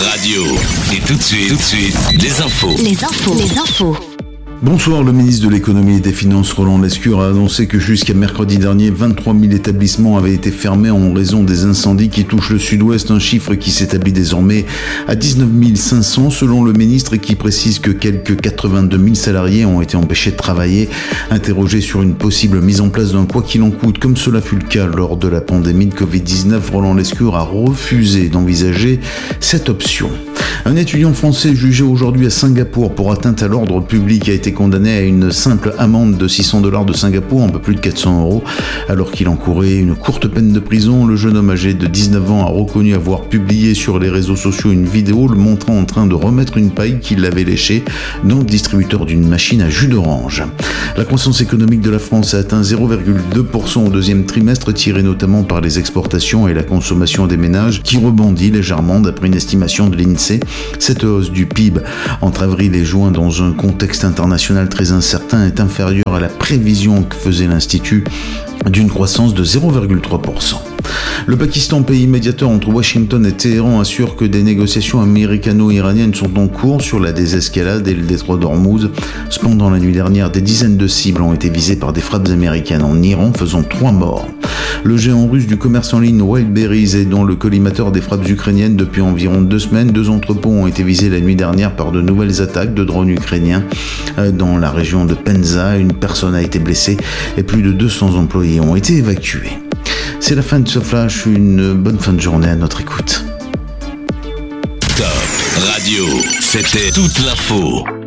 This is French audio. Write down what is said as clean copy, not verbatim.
Radio. Et tout de suite, les infos. Les infos. Bonsoir, le ministre de l'économie et des finances Roland Lescure a annoncé que jusqu'à mercredi dernier, 23 000 établissements avaient été fermés en raison des incendies qui touchent le sud-ouest, un chiffre qui s'établit désormais à 19 500 selon le ministre et qui précise que quelques 82 000 salariés ont été empêchés de travailler. Interrogé sur une possible mise en place d'un quoi qu'il en coûte, comme cela fut le cas lors de la pandémie de Covid-19, Roland Lescure a refusé d'envisager cette option. Un étudiant français jugé aujourd'hui à Singapour pour atteinte à l'ordre public a été condamné à une simple amende de $600 de Singapour, un peu plus de 400 €, alors qu'il encourait une courte peine de prison. Le jeune homme âgé de 19 ans a reconnu avoir publié sur les réseaux sociaux une vidéo le montrant en train de remettre une paille qu'il avait léchée dans le distributeur d'une machine à jus d'orange. La croissance économique de la France a atteint 0,2% au deuxième trimestre, tiré notamment par les exportations et la consommation des ménages, qui rebondit légèrement d'après une estimation de l'INSEE. Cette hausse du PIB entre avril et juin dans un contexte international très incertain est inférieure à la prévision que faisait l'Institut d'une croissance de 0,3%. Le Pakistan, pays médiateur entre Washington et Téhéran, assure que des négociations américano-iraniennes sont en cours sur la désescalade et le détroit d'Ormuz. Cependant, la nuit dernière, des dizaines de cibles ont été visées par des frappes américaines en Iran, faisant 3 morts. Le géant russe du commerce en ligne Wildberries est dans le collimateur des frappes ukrainiennes depuis environ 2 semaines. 2 entrepôts ont été visés la nuit dernière par de nouvelles attaques de drones ukrainiens dans la région de Penza. Une personne a été blessée et plus de 200 employés ont été évacués. C'est la fin de ce flash, une bonne fin de journée à notre écoute. Top Radio, c'était toute l'info.